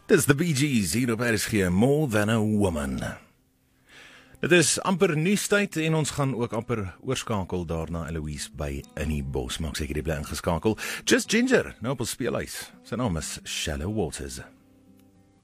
Dis the Bee Gees hier op RSG, More Than a Woman. Dit is amper nuustyd en ons gaan ook amper oorskakel daarna Eloise by in die bos. Maak seker jy bly ingeskakel. Just Ginger, nou op ons speelhuis. Sy naam is Shallow Waters.